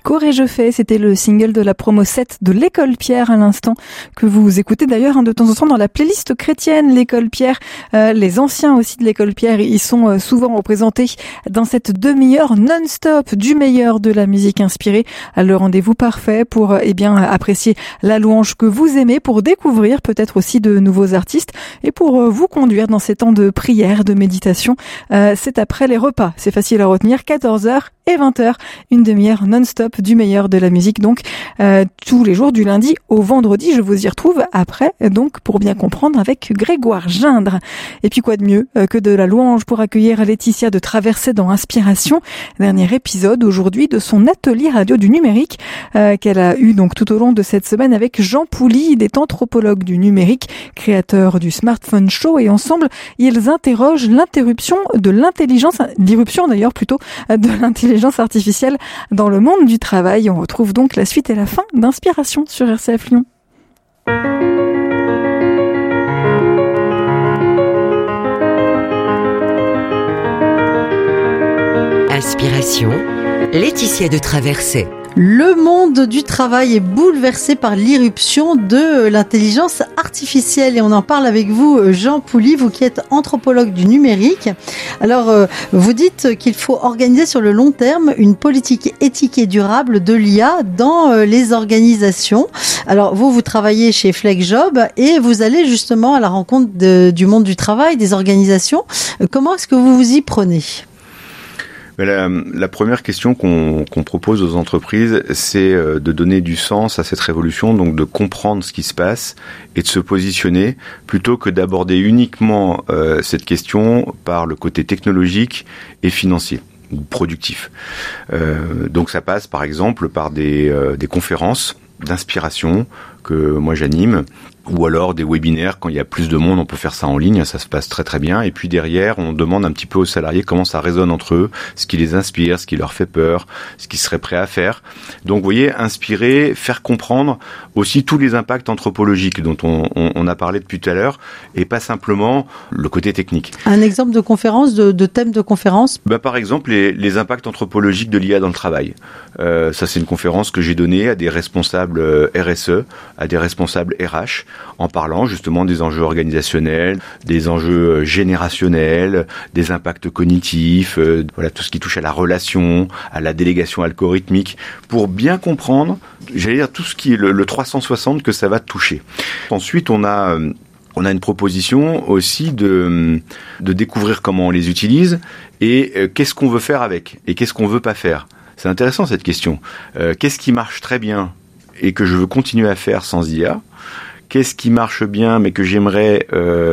Corée je fais, c'était le single de la promo 7 de l'École Pierre à l'instant, que vous écoutez d'ailleurs de temps en temps dans la playlist chrétienne, l'École Pierre. Les anciens aussi de l'École Pierre, ils sont souvent représentés dans cette demi-heure non-stop du meilleur de la musique inspirée. Le rendez-vous parfait pour apprécier la louange que vous aimez, pour découvrir peut-être aussi de nouveaux artistes et pour vous conduire dans ces temps de prière, de méditation. C'est après les repas, c'est facile à retenir, 14h et 20h, une demi-heure non-stop du meilleur de la musique, donc tous les jours du lundi au vendredi. Je vous y retrouve après, donc pour bien comprendre, avec Grégoire Gindre. Et puis quoi de mieux que de la louange pour accueillir Laetitia de Traversée dans Inspiration, dernier épisode aujourd'hui de son atelier radio du numérique qu'elle a eu donc tout au long de cette semaine avec Jean Pouly. Il est anthropologue du numérique, créateur du Smartphone Show, et ensemble ils interrogent l'irruption de l'intelligence artificielle dans le monde du travail. On retrouve donc la suite et la fin d'Inspiration sur RCF Lyon. Inspiration, Laetitia de Traversée. Le monde du travail est bouleversé par l'irruption de l'intelligence artificielle et on en parle avec vous, Jean Pouly, vous qui êtes anthropologue du numérique. Alors, vous dites qu'il faut organiser sur le long terme une politique éthique et durable de l'IA dans les organisations. Alors, vous travaillez chez FlexJob et vous allez justement à la rencontre du monde du travail, des organisations. Comment est-ce que vous vous y prenez ? La première question qu'on propose aux entreprises, c'est de donner du sens à cette révolution, donc de comprendre ce qui se passe et de se positionner, plutôt que d'aborder uniquement cette question par le côté technologique et financier ou productif. Donc ça passe par exemple par des conférences d'inspiration que moi j'anime, ou alors des webinaires. Quand il y a plus de monde, on peut faire ça en ligne, ça se passe très très bien. Et puis derrière, on demande un petit peu aux salariés comment ça résonne entre eux, ce qui les inspire, ce qui leur fait peur, ce qu'ils seraient prêts à faire. Donc vous voyez, inspirer, faire comprendre aussi tous les impacts anthropologiques dont on a parlé depuis tout à l'heure, et pas simplement le côté technique. Un exemple de conférence, de thème de conférence ? Par exemple, les impacts anthropologiques de l'IA dans le travail. Ça, c'est une conférence que j'ai donnée à des responsables RSE, à des responsables RH, en parlant justement des enjeux organisationnels, des enjeux générationnels, des impacts cognitifs, voilà, tout ce qui touche à la relation, à la délégation algorithmique, pour bien comprendre, j'allais dire, tout ce qui est le 360 que ça va toucher. Ensuite, on a une proposition aussi de découvrir comment on les utilise et qu'est-ce qu'on veut faire avec et qu'est-ce qu'on veut pas faire. C'est intéressant cette question. Qu'est-ce qui marche très bien et que je veux continuer à faire sans IA ? Qu'est-ce qui marche bien mais que j'aimerais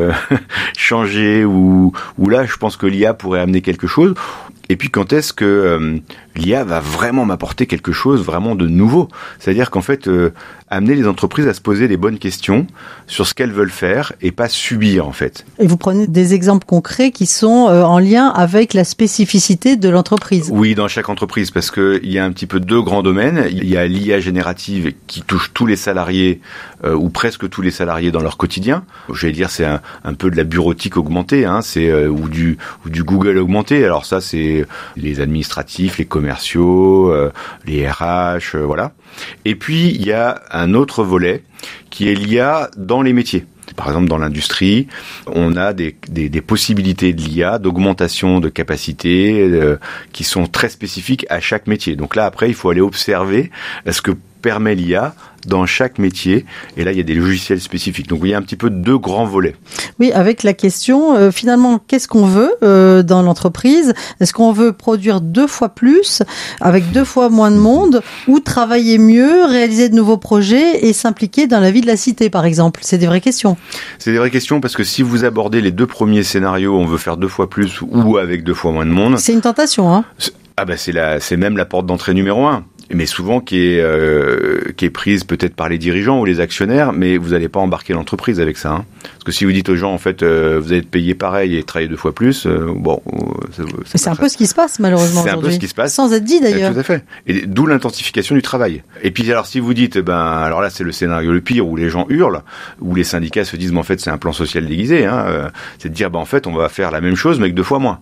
changer ou là je pense que l'IA pourrait amener quelque chose. Et puis quand est-ce que l'IA va vraiment m'apporter quelque chose vraiment de nouveau ? C'est-à-dire qu'en fait, amener les entreprises à se poser les bonnes questions sur ce qu'elles veulent faire et pas subir en fait. Et vous prenez des exemples concrets qui sont en lien avec la spécificité de l'entreprise. Oui, dans chaque entreprise, parce que il y a un petit peu deux grands domaines. Il y a l'IA générative qui touche tous les salariés ou presque tous les salariés dans leur quotidien. Je vais dire c'est un peu de la bureautique augmentée, hein, c'est ou du Google augmenté. Alors ça c'est les administratifs, les commerciaux, les RH, voilà. Et puis, il y a un autre volet qui est l'IA dans les métiers. Par exemple, dans l'industrie, on a des possibilités de l'IA, d'augmentation de capacité qui sont très spécifiques à chaque métier. Donc là, après, il faut aller observer ce que permet l'IA dans chaque métier. Et là, il y a des logiciels spécifiques. Donc, il y a un petit peu deux grands volets. Oui, avec la question, finalement, qu'est-ce qu'on veut dans l'entreprise ? Est-ce qu'on veut produire 2 fois plus, avec 2 fois moins de monde, ou travailler mieux, réaliser de nouveaux projets et s'impliquer dans la vie de la cité, par exemple ? C'est des vraies questions. C'est des vraies questions parce que si vous abordez les 2 premiers scénarios, on veut faire 2 fois plus ou avec 2 fois moins de monde. C'est une tentation, hein ? C'est même la porte d'entrée numéro 1. Mais souvent qui est prise peut-être par les dirigeants ou les actionnaires, mais vous n'allez pas embarquer l'entreprise avec ça. Hein. Parce que si vous dites aux gens, en fait, vous allez être payé pareil et travailler 2 fois plus, c'est un peu ce qui se passe malheureusement aujourd'hui. C'est un peu ce qui se passe. Sans être dit d'ailleurs. Tout à fait. Et d'où l'intensification du travail. Et puis alors si vous dites, alors là c'est le scénario le pire où les gens hurlent, où les syndicats se disent, mais en fait c'est un plan social déguisé. Hein, c'est de dire, en fait on va faire la même chose mais avec 2 fois moins.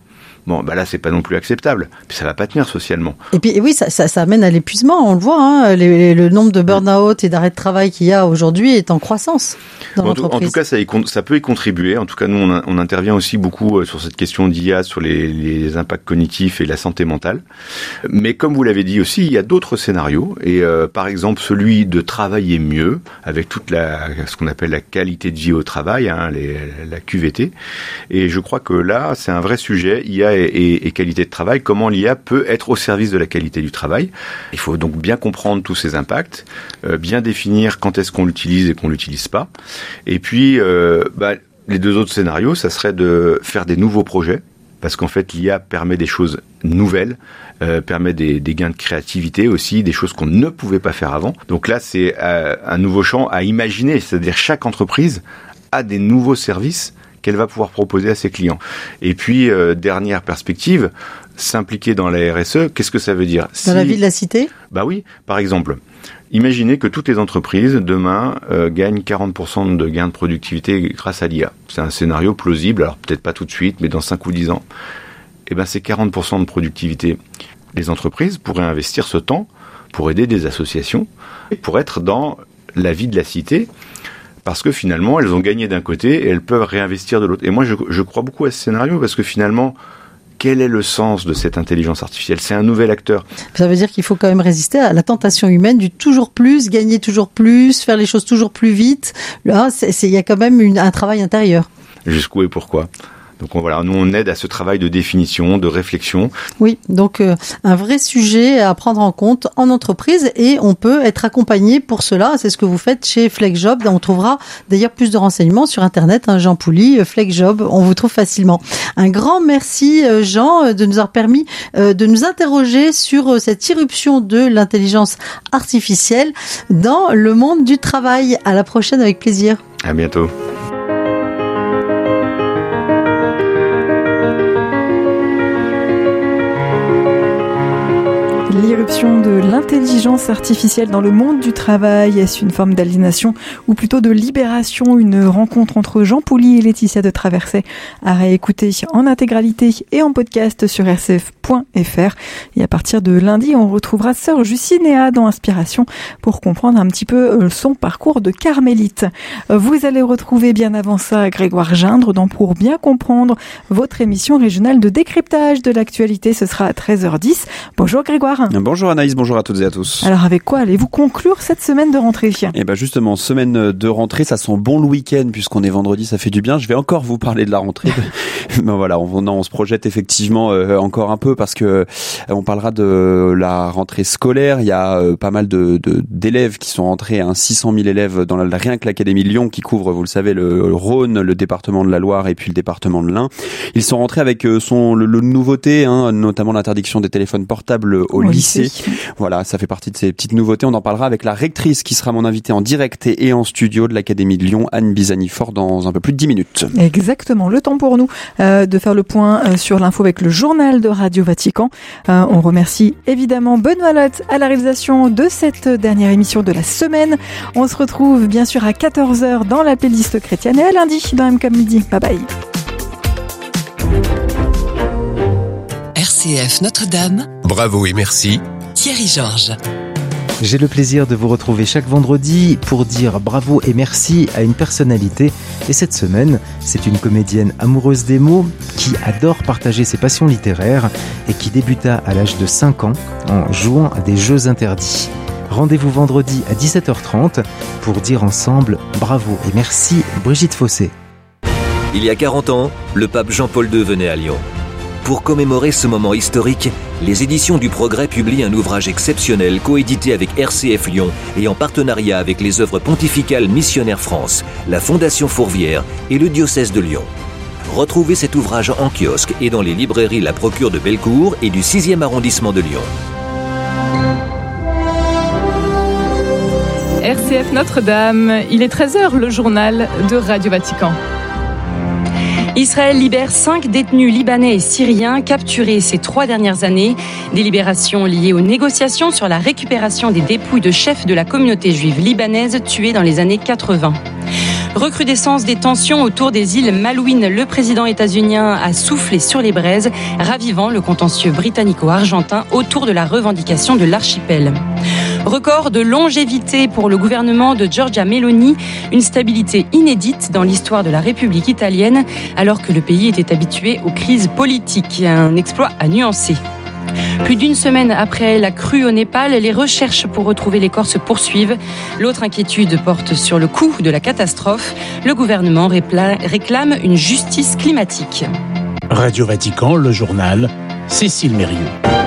Bon, là, c'est pas non plus acceptable. Puis ça va pas tenir socialement. Et puis, oui, ça amène à l'épuisement. On le voit, hein. Le nombre de burn-out et d'arrêts de travail qu'il y a aujourd'hui est en croissance dans l'entreprise. En tout cas, ça peut y contribuer. En tout cas, nous, on intervient aussi beaucoup sur cette question d'IA, sur les impacts cognitifs et la santé mentale. Mais comme vous l'avez dit aussi, il y a d'autres scénarios. Et par exemple, celui de travailler mieux, avec toute ce qu'on appelle la qualité de vie au travail, hein, la QVT. Et je crois que là, c'est un vrai sujet, IA et qualité de travail, comment l'IA peut être au service de la qualité du travail. Il faut donc bien comprendre tous ces impacts, bien définir quand est-ce qu'on l'utilise et qu'on l'utilise pas. Et puis, les deux autres scénarios, ça serait de faire des nouveaux projets, parce qu'en fait, l'IA permet des choses nouvelles, permet des gains de créativité aussi, des choses qu'on ne pouvait pas faire avant. Donc là, c'est un nouveau champ à imaginer, c'est-à-dire chaque entreprise a des nouveaux services qu'elle va pouvoir proposer à ses clients. Et puis, dernière perspective, s'impliquer dans la RSE, qu'est-ce que ça veut dire ? Dans la vie de la cité ? Oui, par exemple, imaginez que toutes les entreprises, demain, gagnent 40% de gains de productivité grâce à l'IA. C'est un scénario plausible, alors peut-être pas tout de suite, mais dans 5 ou 10 ans. C'est 40% de productivité. Les entreprises pourraient investir ce temps pour aider des associations, pour être dans la vie de la cité, parce que finalement, elles ont gagné d'un côté et elles peuvent réinvestir de l'autre. Et moi, je crois beaucoup à ce scénario, parce que finalement, quel est le sens de cette intelligence artificielle ? C'est un nouvel acteur. Ça veut dire qu'il faut quand même résister à la tentation humaine du toujours plus, gagner toujours plus, faire les choses toujours plus vite. Là, il y a quand même un travail intérieur. Jusqu'où et pourquoi ? Donc nous on aide à ce travail de définition, de réflexion. Oui, donc un vrai sujet à prendre en compte en entreprise, et on peut être accompagné pour cela. C'est ce que vous faites chez FlexJob. On trouvera d'ailleurs plus de renseignements sur Internet, hein, Jean Pouly, FlexJob, on vous trouve facilement. Un grand merci Jean de nous avoir permis de nous interroger sur cette irruption de l'intelligence artificielle dans le monde du travail. À la prochaine, avec plaisir. À bientôt. L'irruption de l'intelligence artificielle dans le monde du travail, est-ce une forme d'aliénation ou plutôt de libération? Une rencontre entre Jean Pouly et Laetitia de Traversais à réécouter en intégralité et en podcast sur rcf.fr. Et à partir de lundi, on retrouvera Sœur Jucinéa dans Inspiration pour comprendre un petit peu son parcours de carmélite. Vous allez retrouver bien avant ça Grégoire Gindre dans Pour bien comprendre, votre émission régionale de décryptage de l'actualité. Ce sera à 13h10. Bonjour Grégoire. Bonjour Anaïs, bonjour à toutes et à tous. Alors avec quoi allez-vous conclure cette semaine de rentrée ? Justement, semaine de rentrée, ça sent bon le week-end puisqu'on est vendredi, ça fait du bien. Je vais encore vous parler de la rentrée. On se projette effectivement encore un peu parce que on parlera de la rentrée scolaire. Il y a pas mal d'élèves qui sont rentrés, 600 000 élèves dans rien que l'Académie de Lyon qui couvre, vous le savez, le Rhône, le département de la Loire et puis le département de l'Ain. Ils sont rentrés avec le nouveauté, notamment l'interdiction des téléphones portables au lycée. Voilà, ça fait partie de ces petites nouveautés. On en parlera avec la rectrice qui sera mon invitée en direct et en studio de l'Académie de Lyon, Anne Bizani-Fort, dans un peu plus de 10 minutes. Exactement, le temps pour nous de faire le point sur l'info avec le journal de Radio Vatican. On remercie évidemment Benoît Lotte à la réalisation de cette dernière émission de la semaine. On se retrouve bien sûr à 14h dans la playlist chrétienne et à lundi dans MK Midi. Bye bye. RCF Notre-Dame. Bravo et merci. Thierry Georges. J'ai le plaisir de vous retrouver chaque vendredi pour dire bravo et merci à une personnalité. Et cette semaine, c'est une comédienne amoureuse des mots qui adore partager ses passions littéraires et qui débuta à l'âge de 5 ans en jouant à des jeux interdits. Rendez-vous vendredi à 17h30 pour dire ensemble bravo et merci, Brigitte Fossé. Il y a 40 ans, le pape Jean-Paul II venait à Lyon. Pour commémorer ce moment historique, les éditions du Progrès publient un ouvrage exceptionnel coédité avec RCF Lyon et en partenariat avec les œuvres pontificales Missionnaires France, la Fondation Fourvière et le diocèse de Lyon. Retrouvez cet ouvrage en kiosque et dans les librairies La Procure de Bellecour et du 6e arrondissement de Lyon. RCF Notre-Dame, il est 13h, le journal de Radio Vatican. Israël libère 5 détenus libanais et syriens capturés ces 3 dernières années. Des libérations liées aux négociations sur la récupération des dépouilles de chefs de la communauté juive libanaise tués dans les années 80. Recrudescence des tensions autour des îles Malouines. Le président états-unien a soufflé sur les braises, ravivant le contentieux britannico-argentin autour de la revendication de l'archipel. Record de longévité pour le gouvernement de Giorgia Meloni, une stabilité inédite dans l'histoire de la République italienne, alors que le pays était habitué aux crises politiques. Un exploit à nuancer. Plus d'une semaine après la crue au Népal, les recherches pour retrouver les corps se poursuivent. L'autre inquiétude porte sur le coût de la catastrophe. Le gouvernement réclame une justice climatique. Radio Vatican, le journal, Cécile Mérieux.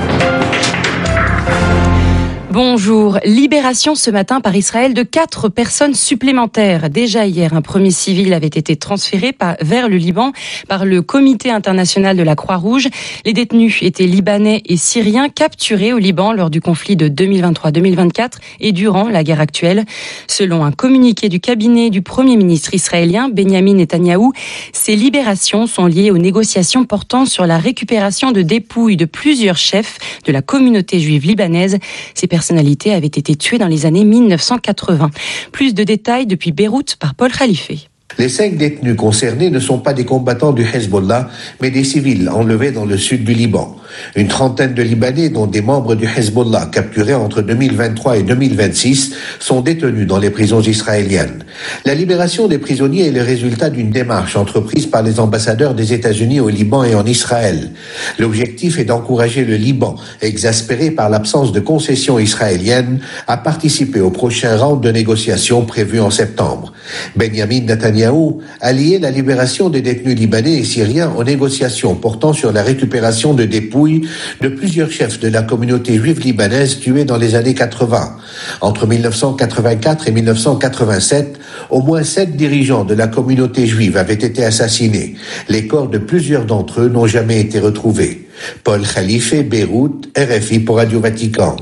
Bonjour. Libération ce matin par Israël de 4 personnes supplémentaires. Déjà hier, un premier civil avait été transféré vers le Liban par le Comité international de la Croix-Rouge. Les détenus étaient libanais et syriens capturés au Liban lors du conflit de 2023-2024 et durant la guerre actuelle. Selon un communiqué du cabinet du Premier ministre israélien, Benyamin Netanyahou, ces libérations sont liées aux négociations portant sur la récupération de dépouilles de plusieurs chefs de la communauté juive libanaise. Ces personnalités avaient été tuées dans les années 1980. Plus de détails depuis Beyrouth par Paul Khalife. Les 5 détenus concernés ne sont pas des combattants du Hezbollah, mais des civils enlevés dans le sud du Liban. Une trentaine de Libanais, dont des membres du Hezbollah, capturés entre 2023 et 2026, sont détenus dans les prisons israéliennes. La libération des prisonniers est le résultat d'une démarche entreprise par les ambassadeurs des États-Unis au Liban et en Israël. L'objectif est d'encourager le Liban, exaspéré par l'absence de concessions israéliennes, à participer au prochain round de négociations prévu en septembre. Benyamin Netanyahou a lié la libération des détenus libanais et syriens aux négociations portant sur la récupération de dépouilles de plusieurs chefs de la communauté juive libanaise tués dans les années 80. Entre 1984 et 1987, au moins 7 dirigeants de la communauté juive avaient été assassinés. Les corps de plusieurs d'entre eux n'ont jamais été retrouvés. Paul Khalife, Beyrouth, RFI pour Radio Vatican.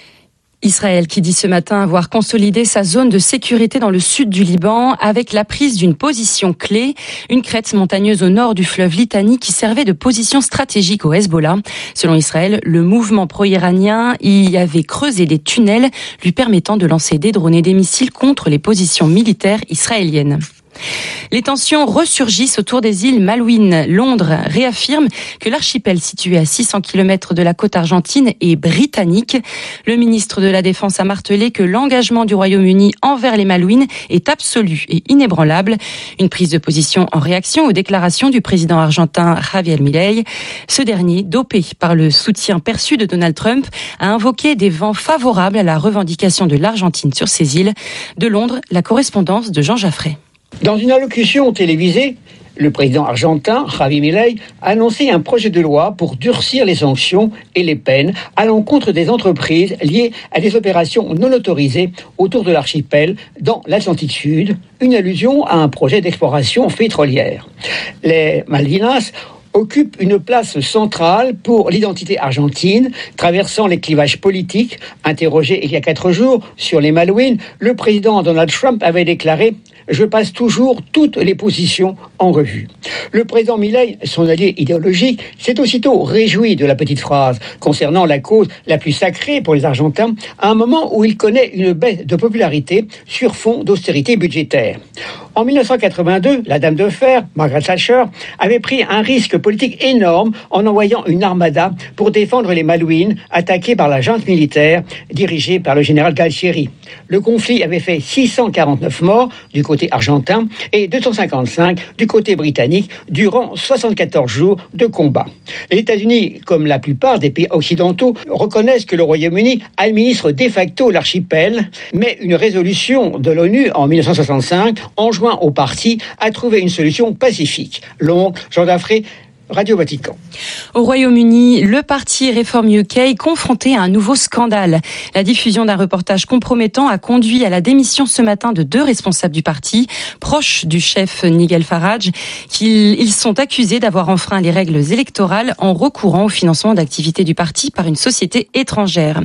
Israël qui dit ce matin avoir consolidé sa zone de sécurité dans le sud du Liban avec la prise d'une position clé, une crête montagneuse au nord du fleuve Litani qui servait de position stratégique au Hezbollah. Selon Israël, le mouvement pro-iranien y avait creusé des tunnels lui permettant de lancer des drones et des missiles contre les positions militaires israéliennes. Les tensions ressurgissent autour des îles Malouines. Londres réaffirme que l'archipel situé à 600 km de la côte argentine est britannique. Le ministre de la Défense a martelé que l'engagement du Royaume-Uni envers les Malouines est absolu et inébranlable. Une prise de position en réaction aux déclarations du président argentin Javier Milei. Ce dernier, dopé par le soutien perçu de Donald Trump, a invoqué des vents favorables à la revendication de l'Argentine sur ces îles. De Londres, la correspondance de Jean Jaffray. Dans une allocution télévisée, le président argentin, Javier Milei, a annoncé un projet de loi pour durcir les sanctions et les peines à l'encontre des entreprises liées à des opérations non autorisées autour de l'archipel dans l'Atlantique Sud, une allusion à un projet d'exploration pétrolière. Les Malvinas occupe une place centrale pour l'identité argentine, traversant les clivages politiques. Interrogé il y a 4 jours sur les Malouines, le président Donald Trump avait déclaré « Je passe toujours toutes les positions en revue ». Le président Milei, son allié idéologique, s'est aussitôt réjoui de la petite phrase concernant la cause la plus sacrée pour les Argentins, à un moment où il connaît une baisse de popularité sur fond d'austérité budgétaire. En 1982, la dame de fer, Margaret Thatcher, avait pris un risque politique énorme en envoyant une armada pour défendre les Malouines attaquées par la junte militaire dirigée par le général Galtieri. Le conflit avait fait 649 morts du côté argentin et 255 du côté britannique durant 74 jours de combat. Les États-Unis, comme la plupart des pays occidentaux, reconnaissent que le Royaume-Uni administre de facto l'archipel, mais une résolution de l'ONU en 1965 enjoint au parti à trouver une solution pacifique. Londres, Jean Jaffray, Radio Vatican. Au Royaume-Uni, le parti Reform UK confronté à un nouveau scandale. La diffusion d'un reportage compromettant a conduit à la démission ce matin de 2 responsables du parti, proches du chef Nigel Farage. Ils sont accusés d'avoir enfreint les règles électorales en recourant au financement d'activités du parti par une société étrangère.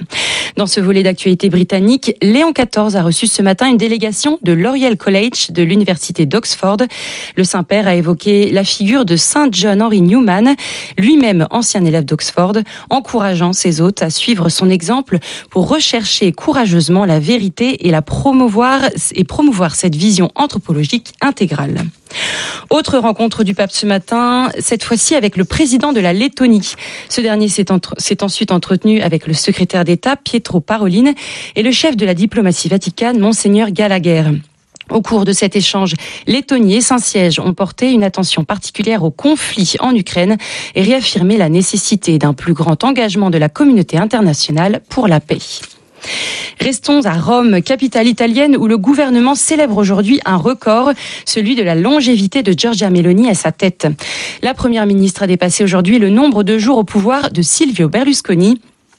Dans ce volet d'actualité britannique, Léon XIV a reçu ce matin une délégation de l'Oriel College de l'université d'Oxford. Le Saint-Père a évoqué la figure de Saint John Henry Newman, lui-même ancien élève d'Oxford, encourageant ses hôtes à suivre son exemple pour rechercher courageusement la vérité et promouvoir cette vision anthropologique intégrale. Autre rencontre du pape ce matin, cette fois-ci avec le président de la Lettonie. Ce dernier s'est ensuite entretenu avec le secrétaire d'État Pietro Parolin et le chef de la diplomatie vaticane, Monseigneur Gallagher. Au cours de cet échange, Lettonie et Saint-Siège ont porté une attention particulière au conflit en Ukraine et réaffirmé la nécessité d'un plus grand engagement de la communauté internationale pour la paix. Restons à Rome, capitale italienne, où le gouvernement célèbre aujourd'hui un record, celui de la longévité de Giorgia Meloni à sa tête. La première ministre a dépassé aujourd'hui le nombre de jours au pouvoir de Silvio Berlusconi.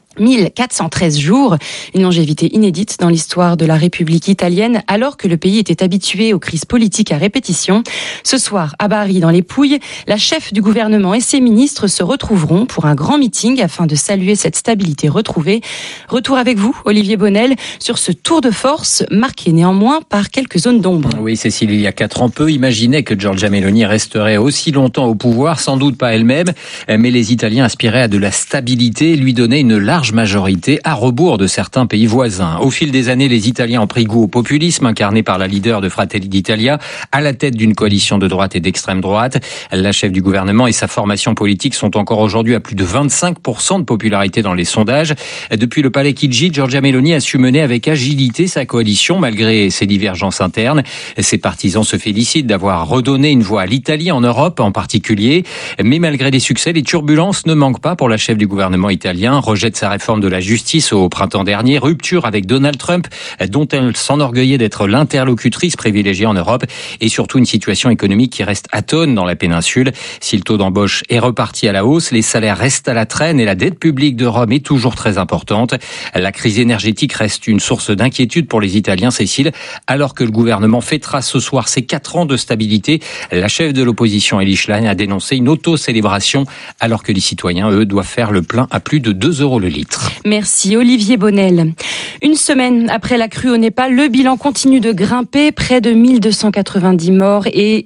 1413 jours, une longévité inédite dans l'histoire de la République italienne, alors que le pays était habitué aux crises politiques à répétition. Ce soir, à Bari, dans les Pouilles, la chef du gouvernement et ses ministres se retrouveront pour un grand meeting afin de saluer cette stabilité retrouvée. Retour avec vous, Olivier Bonnel, sur ce tour de force, marqué néanmoins par quelques zones d'ombre. Oui, Cécile, il y a 4 ans, peu imaginaient que Giorgia Meloni resterait aussi longtemps au pouvoir, sans doute pas elle-même, mais les Italiens aspiraient à de la stabilité et lui donnaient une large majorité à rebours de certains pays voisins. Au fil des années, les Italiens ont pris goût au populisme incarné par la leader de Fratelli d'Italia à la tête d'une coalition de droite et d'extrême droite. La chef du gouvernement et sa formation politique sont encore aujourd'hui à plus de 25% de popularité dans les sondages. Depuis le palais Chigi, Giorgia Meloni a su mener avec agilité sa coalition malgré ses divergences internes. Ses partisans se félicitent d'avoir redonné une voix à l'Italie en Europe en particulier. Mais malgré les succès, les turbulences ne manquent pas pour la chef du gouvernement italien. Rejette sa réforme de la justice au printemps dernier, rupture avec Donald Trump, dont elle s'enorgueillait d'être l'interlocutrice privilégiée en Europe, et surtout une situation économique qui reste atone dans la péninsule. Si le taux d'embauche est reparti à la hausse, les salaires restent à la traîne et la dette publique de Rome est toujours très importante. La crise énergétique reste une source d'inquiétude pour les Italiens, Cécile, alors que le gouvernement fêtera ce soir ses 4 ans de stabilité. La chef de l'opposition, Elly Schlein, a dénoncé une auto-célébration, alors que les citoyens, eux, doivent faire le plein à plus de 2 € le litre. Merci Olivier Bonnel. Une semaine après la crue au Népal, le bilan continue de grimper, près de 1290 morts et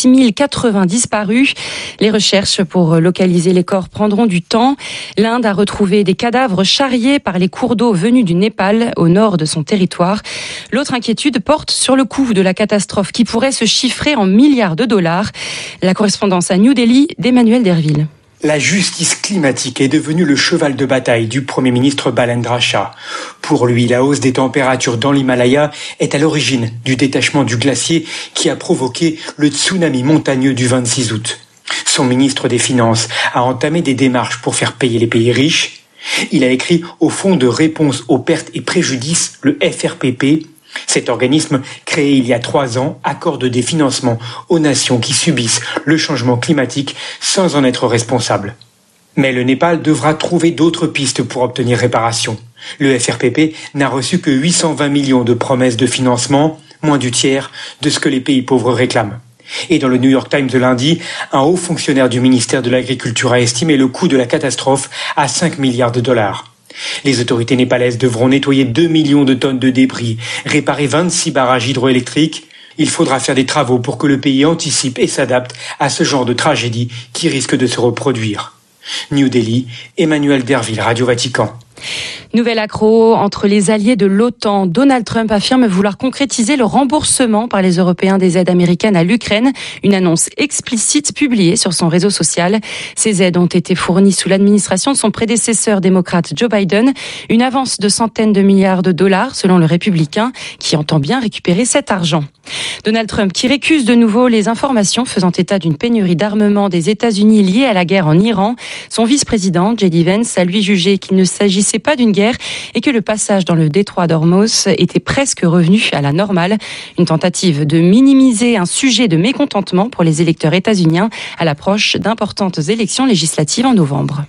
5080 disparus. Les recherches pour localiser les corps prendront du temps. L'Inde a retrouvé des cadavres charriés par les cours d'eau venus du Népal, au nord de son territoire. L'autre inquiétude porte sur le coût de la catastrophe qui pourrait se chiffrer en milliards de dollars. La correspondance à New Delhi d'Emmanuel Derville. La justice climatique est devenue le cheval de bataille du Premier ministre Balendra Shah. Pour lui, la hausse des températures dans l'Himalaya est à l'origine du détachement du glacier qui a provoqué le tsunami montagneux du 26 août. Son ministre des Finances a entamé des démarches pour faire payer les pays riches. Il a écrit au Fonds de réponse aux pertes et préjudices, le FRPP. Cet organisme, créé il y a 3 ans, accorde des financements aux nations qui subissent le changement climatique sans en être responsables. Mais le Népal devra trouver d'autres pistes pour obtenir réparation. Le FRPP n'a reçu que 820 millions de promesses de financement, moins du tiers de ce que les pays pauvres réclament. Et dans le New York Times de lundi, un haut fonctionnaire du ministère de l'Agriculture a estimé le coût de la catastrophe à 5 milliards de dollars. Les autorités népalaises devront nettoyer 2 millions de tonnes de débris, réparer 26 barrages hydroélectriques. Il faudra faire des travaux pour que le pays anticipe et s'adapte à ce genre de tragédie qui risque de se reproduire. New Delhi, Emmanuel Derville, Radio Vatican. Nouvel accroc entre les alliés de l'OTAN. Donald Trump affirme vouloir concrétiser le remboursement par les Européens des aides américaines à l'Ukraine. Une annonce explicite publiée sur son réseau social. Ces aides ont été fournies sous l'administration de son prédécesseur démocrate Joe Biden. Une avance de centaines de milliards de dollars selon le républicain qui entend bien récupérer cet argent. Donald Trump qui récuse de nouveau les informations faisant état d'une pénurie d'armement des États-Unis liée à la guerre en Iran. Son vice-président, J.D. Vance, a lui jugé qu'il ne s'agissait pas d'une guerre et que le passage dans le détroit d'Ormuz était presque revenu à la normale. Une tentative de minimiser un sujet de mécontentement pour les électeurs états-uniens à l'approche d'importantes élections législatives en novembre.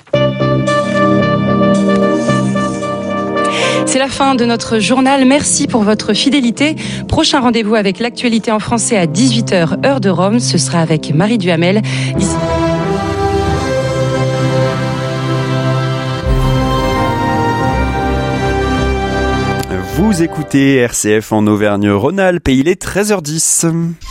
C'est la fin de notre journal. Merci pour votre fidélité. Prochain rendez-vous avec l'actualité en français à 18h, heure de Rome. Ce sera avec Marie Duhamel. Vous écoutez RCF en Auvergne-Rhône-Alpes et il est 13h10.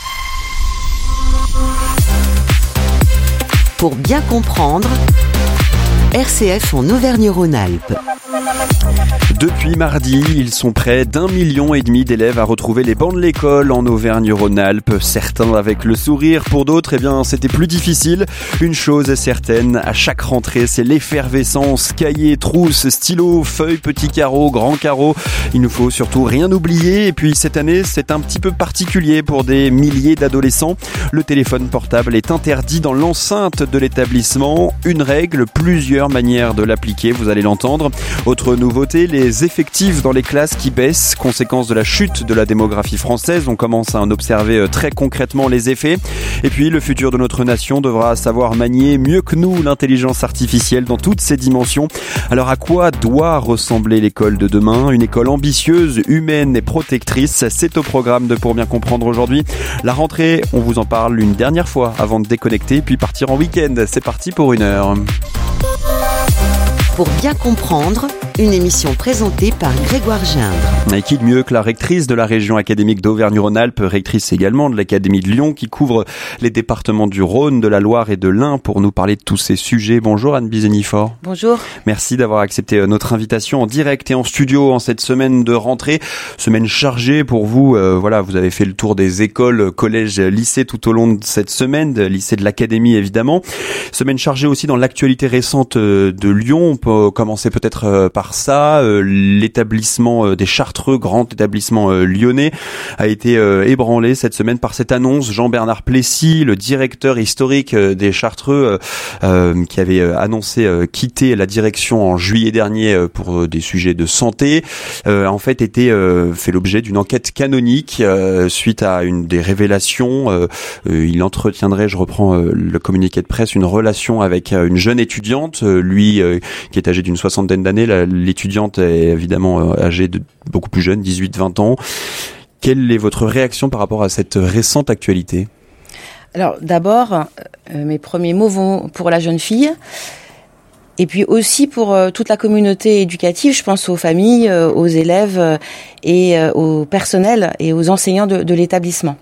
Pour bien comprendre, RCF en Auvergne-Rhône-Alpes. Depuis mardi, ils sont près d'1,5 million d'élèves à retrouver les bancs de l'école en Auvergne-Rhône-Alpes. Certains avec le sourire, pour d'autres, c'était plus difficile. Une chose est certaine, à chaque rentrée, c'est l'effervescence. Cahiers, trousses, stylos, feuilles, petits carreaux, grands carreaux. Il ne faut surtout rien oublier. Et puis cette année, c'est un petit peu particulier pour des milliers d'adolescents. Le téléphone portable est interdit dans l'enceinte de l'établissement. Une règle, plusieurs manières de l'appliquer, vous allez l'entendre. Autre nouveauté, les effectifs dans les classes qui baissent, conséquence de la chute de la démographie française. On commence à en observer très concrètement les effets. Et puis, le futur de notre nation devra savoir manier mieux que nous l'intelligence artificielle dans toutes ses dimensions. Alors, à quoi doit ressembler l'école de demain ? Une école ambitieuse, humaine et protectrice. C'est au programme de Pour bien comprendre aujourd'hui. La rentrée, on vous en parle une dernière fois avant de déconnecter puis partir en week-end. C'est parti pour 1 heure. Pour bien comprendre, une émission présentée par Grégoire Gindre. Et qui de mieux que la rectrice de la région académique d'Auvergne-Rhône-Alpes, rectrice également de l'Académie de Lyon, qui couvre les départements du Rhône, de la Loire et de l'Ain pour nous parler de tous ces sujets. Bonjour Anne Bizenifor. Bonjour. Merci d'avoir accepté notre invitation en direct et en studio en cette semaine de rentrée. Semaine chargée pour vous. Vous avez fait le tour des écoles, collèges, lycées tout au long de cette semaine, lycée de l'Académie évidemment. Semaine chargée aussi dans l'actualité récente de Lyon. On peut commencer peut-être par ça. L'établissement des Chartreux, grand établissement lyonnais, a été ébranlé cette semaine par cette annonce. Jean-Bernard Plessis, le directeur historique des Chartreux, qui avait annoncé quitter la direction en juillet dernier pour des sujets de santé, en fait fait l'objet d'une enquête canonique suite à une des révélations. Il entretiendrait, je reprends le communiqué de presse, une relation avec une jeune étudiante, lui qui est âgé d'une 60aine d'années. L'étudiante est évidemment âgée de beaucoup plus jeune, 18-20 ans. Quelle est votre réaction par rapport à cette récente actualité ? Alors d'abord, mes premiers mots vont pour la jeune fille et puis aussi pour toute la communauté éducative. Je pense aux familles, aux élèves et au personnel et aux enseignants de l'établissement.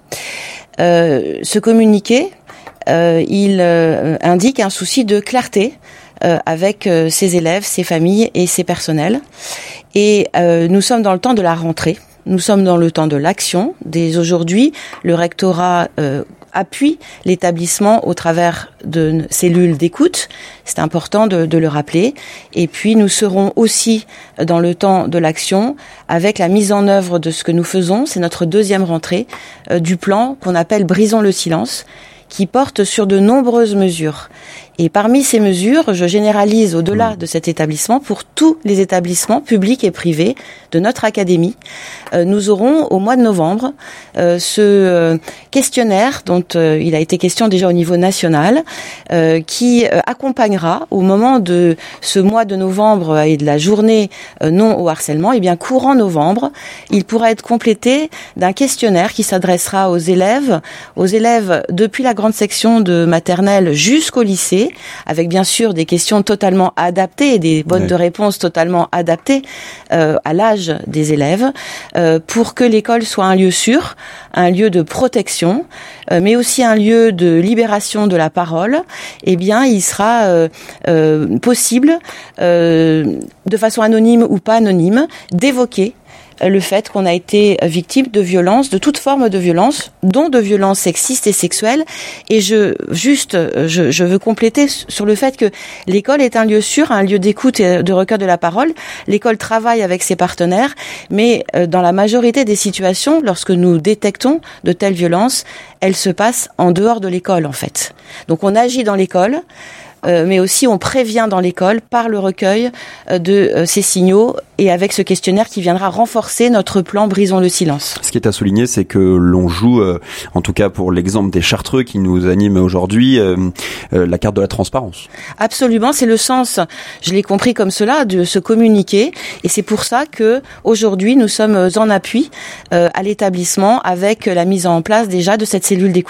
Ce communiqué, il indique un souci de clarté avec ses élèves, ses familles et ses personnels. Et nous sommes dans le temps de la rentrée, nous sommes dans le temps de l'action. Dès aujourd'hui, le rectorat appuie l'établissement au travers de cellules d'écoute. C'est important de le rappeler. Et puis nous serons aussi dans le temps de l'action avec la mise en œuvre de ce que nous faisons. C'est notre deuxième rentrée du plan qu'on appelle Brisons le silence, qui porte sur de nombreuses mesures. Et parmi ces mesures, je généralise au-delà de cet établissement pour tous les établissements publics et privés de notre académie. Nous aurons au mois de novembre ce questionnaire dont il a été question déjà au niveau national, qui accompagnera au moment de ce mois de novembre et de la journée non au harcèlement, et bien courant novembre, il pourra être complété d'un questionnaire qui s'adressera aux élèves depuis la grande section de maternelle jusqu'au lycée, avec bien sûr des questions totalement adaptées et des boîtes de réponses totalement adaptées à l'âge des élèves, pour que l'école soit un lieu sûr, un lieu de protection, mais aussi un lieu de libération de la parole. Eh bien, il sera possible, de façon anonyme ou pas anonyme, d'évoquer le fait qu'on a été victime de violences, de toute forme de violence, dont de violences sexistes et sexuelles. Et je veux compléter sur le fait que l'école est un lieu sûr, un lieu d'écoute et de recueil de la parole. L'école travaille avec ses partenaires, mais dans la majorité des situations, lorsque nous détectons de telles violences, elles se passent en dehors de l'école, en fait. Donc on agit dans l'école, mais aussi on prévient dans l'école par le recueil de ces signaux et avec ce questionnaire qui viendra renforcer notre plan Brisons le silence. Ce qui est à souligner, c'est que l'on joue, en tout cas pour l'exemple des Chartreux qui nous anime aujourd'hui, la carte de la transparence. Absolument, c'est le sens, je l'ai compris comme cela, de se communiquer, et c'est pour ça que aujourd'hui nous sommes en appui à l'établissement avec la mise en place déjà de cette cellule d'écoute.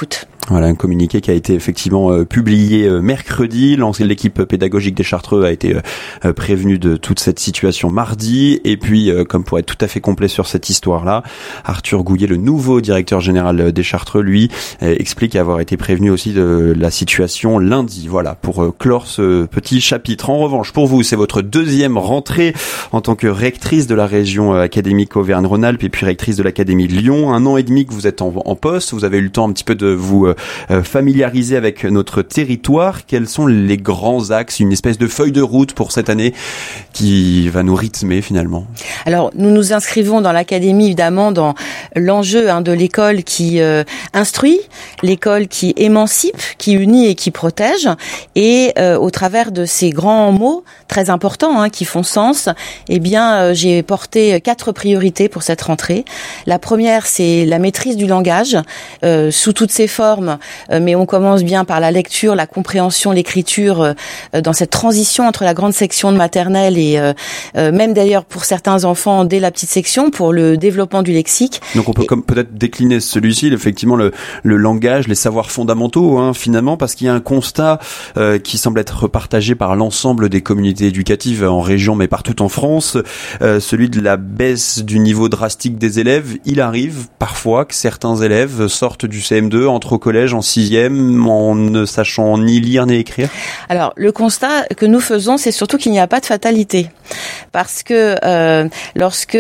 Voilà, un communiqué qui a été effectivement publié mercredi. L'équipe pédagogique des Chartreux a été prévenue de toute cette situation mardi. Et puis, comme pour être tout à fait complet sur cette histoire-là, Arthur Gouillet, le nouveau directeur général des Chartreux, lui, explique avoir été prévenu aussi de la situation lundi. Voilà, pour clore ce petit chapitre. En revanche, pour vous, c'est votre deuxième rentrée en tant que rectrice de la région académique Auvergne-Rhône-Alpes et puis rectrice de l'Académie de Lyon. 1 an et demi que vous êtes en poste. Vous avez eu le temps un petit peu de vous familiariser avec notre territoire. Quels sont les grands axes, une espèce de feuille de route pour cette année qui va nous rythmer finalement? Alors, nous nous inscrivons dans l'académie, évidemment, dans l'enjeu de l'école qui instruit, l'école qui émancipe, qui unit et qui protège. Et au travers de ces grands mots très importants qui font sens, eh bien, j'ai porté 4 priorités pour cette rentrée. La première, c'est la maîtrise du langage sous toutes ses formes, mais on commence bien par la lecture, la compréhension, l'écriture, dans cette transition entre la grande section de maternelle et même d'ailleurs pour certains enfants dès la petite section, pour le développement du lexique. Donc on peut comme peut-être décliner celui-ci, effectivement le langage, les savoirs fondamentaux finalement, parce qu'il y a un constat qui semble être partagé par l'ensemble des communautés éducatives en région mais partout en France, celui de la baisse du niveau drastique des élèves. Il arrive parfois que certains élèves sortent du CM2, entrent au collège en 6e en ne sachant ni lire ni écrire. Alors le constat que nous faisons, c'est surtout qu'il n'y a pas de fatalité, parce que lorsque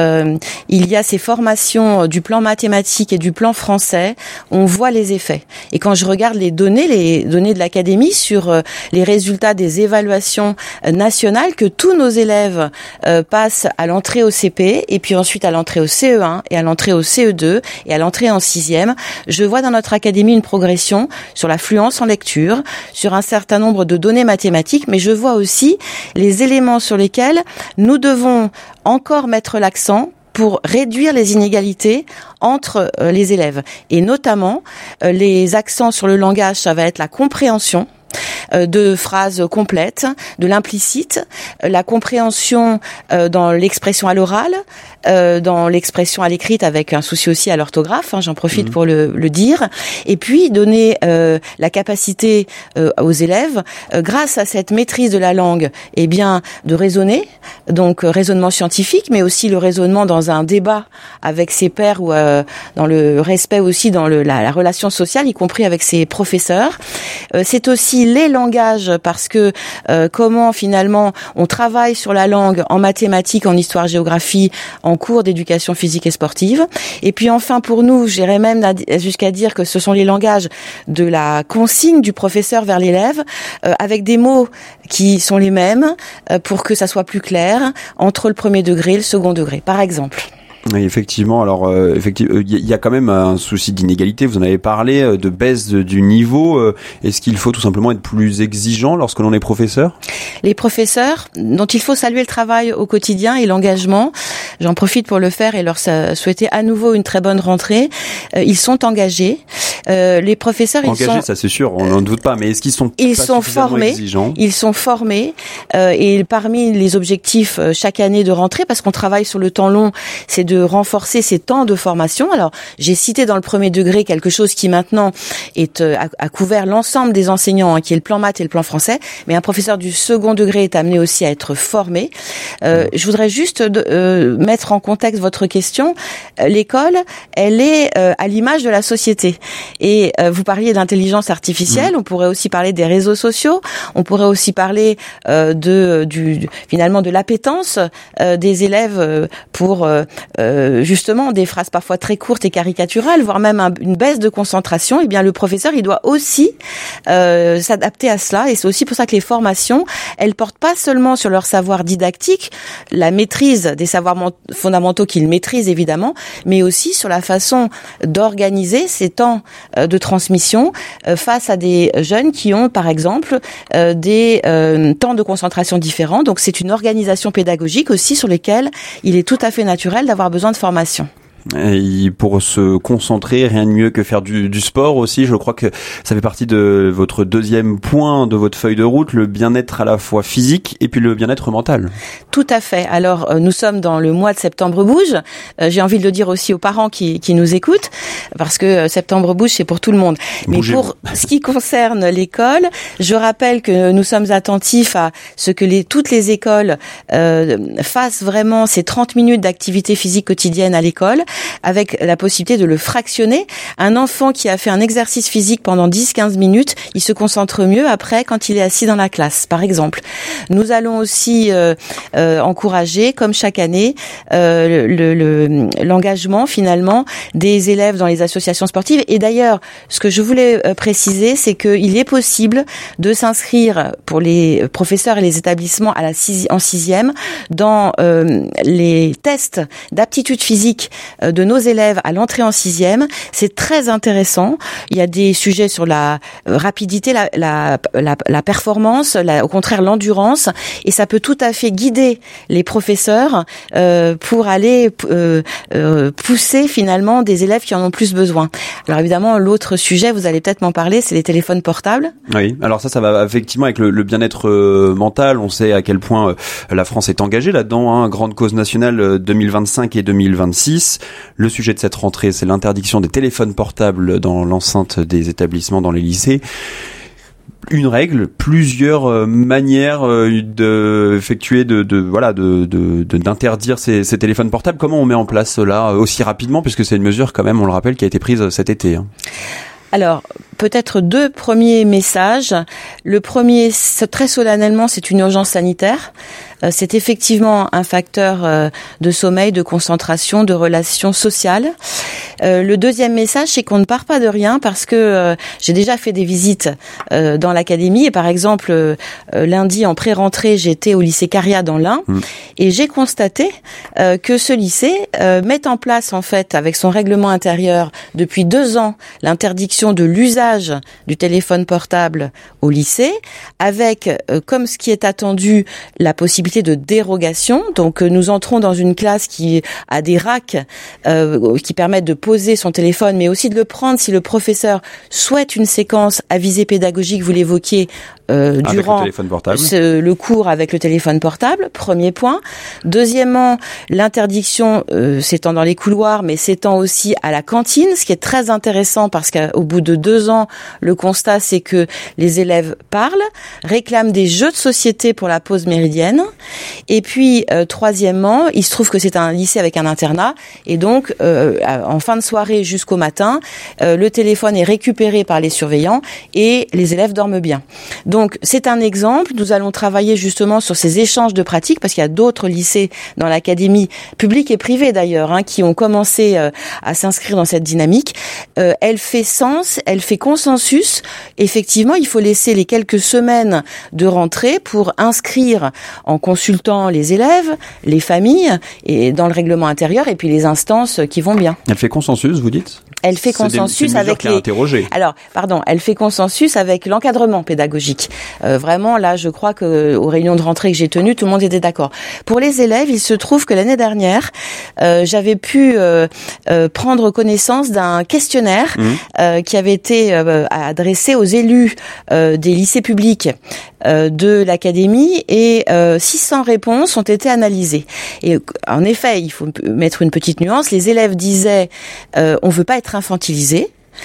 il y a ces formations du plan mathématique et du plan français, on voit les effets. Et quand je regarde les données de l'académie sur les résultats des évaluations nationales, que tous nos élèves passent à l'entrée au CP et puis ensuite à l'entrée au CE1 et à l'entrée au CE2 et à l'entrée en 6e, je vois dans notre académie une progression sur la fluence en lecture, sur un certain nombre de données mathématiques, mais je vois aussi les éléments sur lesquels nous devons encore mettre l'accent pour réduire les inégalités entre les élèves. Et notamment, les accents sur le langage, ça va être la compréhension de phrases complètes, de l'implicite, la compréhension dans l'expression à l'oral, dans l'expression à l'écrite avec un souci aussi à l'orthographe, j'en profite pour le dire, et puis donner la capacité aux élèves, grâce à cette maîtrise de la langue, eh bien de raisonner, donc raisonnement scientifique, mais aussi le raisonnement dans un débat avec ses pairs ou dans le respect aussi dans la relation sociale, y compris avec ses professeurs. C'est aussi les langages, parce que comment finalement on travaille sur la langue en mathématiques, en histoire-géographie, en cours d'éducation physique et sportive. Et puis enfin pour nous, j'irais même jusqu'à dire que ce sont les langages de la consigne du professeur vers l'élève, avec des mots qui sont les mêmes, pour que ça soit plus clair entre le premier degré et le second degré, par exemple. Oui, effectivement. Alors, effectivement, il y a quand même un souci d'inégalité. Vous en avez parlé, de baisse du niveau. Est-ce qu'il faut tout simplement être plus exigeant lorsque l'on est professeur? Les professeurs, dont il faut saluer le travail au quotidien et l'engagement, j'en profite pour le faire et leur souhaiter à nouveau une très bonne rentrée. Ils sont engagés. Les professeurs, engagés, ça c'est sûr, on n'en doute pas. Mais est-ce qu'ils sont formés, exigeants? Ils sont formés. Et parmi les objectifs chaque année de rentrée, parce qu'on travaille sur le temps long, c'est de renforcer ces temps de formation. Alors, j'ai cité dans le premier degré quelque chose qui maintenant a couvert l'ensemble des enseignants, qui est le plan maths et le plan français, mais un professeur du second degré est amené aussi à être formé. Je voudrais juste mettre en contexte votre question. L'école, elle est à l'image de la société. Et vous parliez d'intelligence artificielle, on pourrait aussi parler des réseaux sociaux, on pourrait aussi parler finalement de l'appétence des élèves pour justement des phrases parfois très courtes et caricaturales, voire même une baisse de concentration. Eh bien, le professeur, il doit aussi s'adapter à cela, et c'est aussi pour ça que les formations, elles portent pas seulement sur leur savoir didactique, la maîtrise des savoirs fondamentaux qu'ils maîtrisent évidemment, mais aussi sur la façon d'organiser ces temps de transmission face à des jeunes qui ont par exemple des temps de concentration différents. Donc c'est une organisation pédagogique aussi sur lesquelles il est tout à fait naturel d'avoir besoin de formation. Et pour se concentrer, rien de mieux que faire du sport aussi. Je crois que ça fait partie de votre deuxième point de votre feuille de route, le bien-être à la fois physique et puis le bien-être mental. Tout à fait. Alors, nous sommes dans le mois de Septembre Bouge. J'ai envie de le dire aussi aux parents qui nous écoutent, parce que Septembre Bouge, c'est pour tout le monde. Mais pour ce qui concerne l'école, je rappelle que nous sommes attentifs à ce que toutes les écoles fassent vraiment ces 30 minutes d'activité physique quotidienne à l'école, avec la possibilité de le fractionner. Un enfant qui a fait un exercice physique pendant 10-15 minutes, il se concentre mieux après quand il est assis dans la classe, par exemple. Nous allons aussi encourager, comme chaque année, l'engagement finalement des élèves dans les associations sportives. Et d'ailleurs, ce que je voulais préciser, c'est qu'il est possible de s'inscrire pour les professeurs et les établissements en 6e dans les tests d'aptitude physique de nos élèves à l'entrée en 6e. C'est très intéressant. Il y a des sujets sur la rapidité, la performance, au contraire l'endurance, et ça peut tout à fait guider les professeurs pour aller pousser finalement des élèves qui en ont plus besoin. Alors évidemment, l'autre sujet, vous allez peut-être m'en parler, c'est les téléphones portables. Oui, alors ça va effectivement avec le bien-être mental. On sait à quel point la France est engagée là-dedans, hein, grande cause nationale 2025 et 2026. Le sujet de cette rentrée, c'est l'interdiction des téléphones portables dans l'enceinte des établissements, dans les lycées. Une règle, plusieurs manières d'interdire ces téléphones portables. Comment on met en place cela aussi rapidement, puisque c'est une mesure quand même, on le rappelle, qui a été prise cet été, hein. Alors, peut-être 2 premiers messages. Le premier, très solennellement, c'est une urgence sanitaire. C'est effectivement un facteur de sommeil, de concentration, de relations sociales. Le deuxième message, c'est qu'on ne part pas de rien, parce que j'ai déjà fait des visites dans l'académie. Et par exemple, lundi, en pré-rentrée, j'étais au lycée Caria dans l'Ain. Et j'ai constaté que ce lycée met en place, en fait, avec son règlement intérieur, depuis 2 ans, l'interdiction de l'usage du téléphone portable au lycée, avec, comme ce qui est attendu, la possibilité de dérogation. Donc nous entrons dans une classe qui a des racks qui permettent de poser son téléphone, mais aussi de le prendre si le professeur souhaite une séquence à visée pédagogique, vous l'évoquiez, durant le cours avec le téléphone portable, premier point. Deuxièmement, l'interdiction s'étend dans les couloirs, mais s'étend aussi à la cantine, ce qui est très intéressant parce qu'au bout de 2 ans, le constat c'est que les élèves parlent, réclament des jeux de société pour la pause méridienne. Et puis, troisièmement, il se trouve que c'est un lycée avec un internat, et donc en fin de soirée jusqu'au matin, le téléphone est récupéré par les surveillants et les élèves dorment bien. Donc c'est un exemple. Nous allons travailler justement sur ces échanges de pratiques, parce qu'il y a d'autres lycées dans l'académie, publics et privés d'ailleurs, hein, qui ont commencé à s'inscrire dans cette dynamique. Elle fait sens, elle fait consensus. Effectivement, il faut laisser les quelques semaines de rentrée pour inscrire, en consultant les élèves, les familles, et dans le règlement intérieur, et puis les instances qui vont bien. Elle fait consensus, vous dites ? Elle fait consensus avec les. Alors, pardon, elle fait consensus avec l'encadrement pédagogique. Vraiment, là, je crois que aux réunions de rentrée que j'ai tenues, tout le monde était d'accord. Pour les élèves, il se trouve que l'année dernière, j'avais pu prendre connaissance d'un questionnaire qui avait été adressé aux élus des lycées publics de l'académie, et 600 réponses ont été analysées. Et en effet, il faut mettre une petite nuance. Les élèves disaient on veut pas être infantilisé.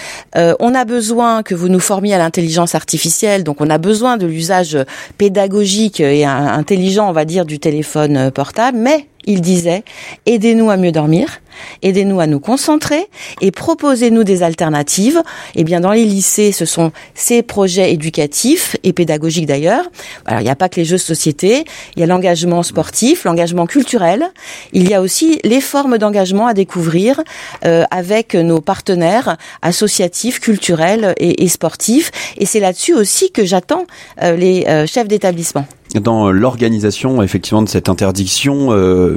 On a besoin que vous nous formiez à l'intelligence artificielle, donc on a besoin de l'usage pédagogique et intelligent, on va dire, du téléphone portable, mais il disait, aidez-nous à mieux dormir, aidez-nous à nous concentrer et proposez-nous des alternatives. Eh bien, dans les lycées, ce sont ces projets éducatifs et pédagogiques d'ailleurs. Alors, il n'y a pas que les jeux de société, il y a l'engagement sportif, l'engagement culturel. Il y a aussi les formes d'engagement à découvrir avec nos partenaires associatifs, culturels et sportifs. Et c'est là-dessus aussi que j'attends les chefs d'établissement. Dans l'organisation, effectivement, de cette interdiction,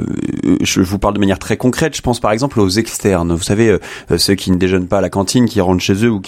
je vous parle de manière très concrète. Je pense par exemple aux externes. Vous savez, ceux qui ne déjeunent pas à la cantine, qui rentrent chez eux ou